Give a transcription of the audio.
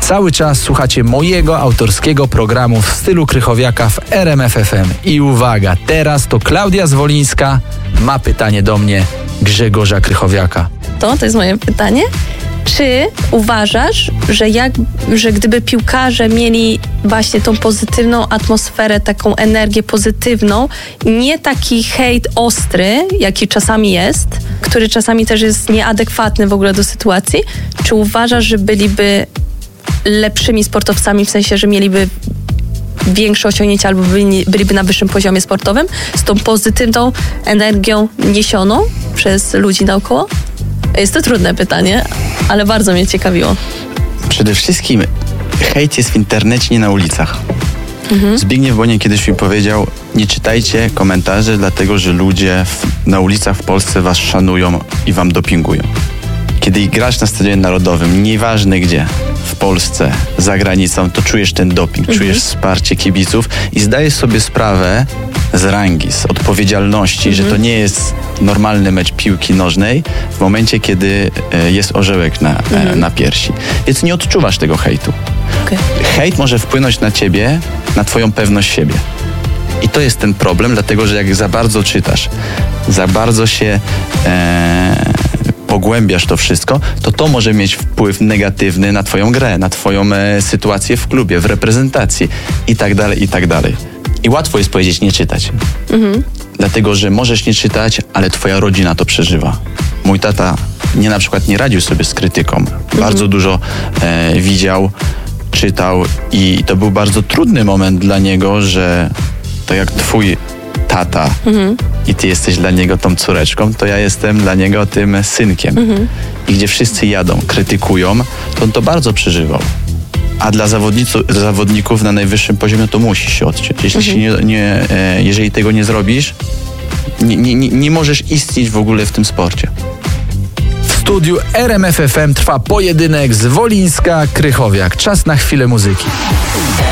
Cały czas słuchacie mojego autorskiego programu w stylu Krychowiaka w RMF FM. I uwaga, teraz to Klaudia Zwolińska ma pytanie do mnie, Grzegorza Krychowiaka. To jest moje pytanie. Czy uważasz, że gdyby piłkarze mieli właśnie tą pozytywną atmosferę, taką energię pozytywną, nie taki hejt ostry, jaki czasami jest, który czasami też jest nieadekwatny w ogóle do sytuacji, czy uważasz, że byliby lepszymi sportowcami, w sensie, że mieliby większe osiągnięcia albo byliby na wyższym poziomie sportowym z tą pozytywną energią niesioną przez ludzi naokoło? Jest to trudne pytanie, ale bardzo mnie ciekawiło. Przede wszystkim hejt jest w internecie, nie na ulicach. Zbigniew Boniek kiedyś mi powiedział, nie czytajcie komentarzy, dlatego że ludzie na ulicach w Polsce was szanują i wam dopingują. Kiedy grasz na Stadionie Narodowym, nieważne gdzie, w Polsce, za granicą, to czujesz ten doping, czujesz wsparcie kibiców i zdajesz sobie sprawę z rangi, z odpowiedzialności, że to nie jest normalny mecz piłki nożnej w momencie, kiedy jest orzełek na piersi. Więc nie odczuwasz tego hejtu. Okay. Hejt może wpłynąć na ciebie, na twoją pewność siebie. I to jest ten problem, dlatego że jak za bardzo czytasz, za bardzo się pogłębiasz to wszystko, to może mieć wpływ negatywny na twoją grę, na twoją sytuację w klubie, w reprezentacji i tak dalej, i tak dalej. I łatwo jest powiedzieć nie czytać. Dlatego, że możesz nie czytać, ale twoja rodzina to przeżywa. Mój tata na przykład nie radził sobie z krytyką. Bardzo dużo widział, czytał i to był bardzo trudny moment dla niego, że tak jak twój tata i ty jesteś dla niego tą córeczką, to ja jestem dla niego tym synkiem. I gdzie wszyscy jadą, krytykują, to on to bardzo przeżywał. A dla zawodników na najwyższym poziomie to musi się odciąć. Jeżeli tego nie zrobisz, nie możesz istnieć w ogóle w tym sporcie. W studiu RMF FM trwa pojedynek Zwolińska-Krychowiak. Czas na chwilę muzyki.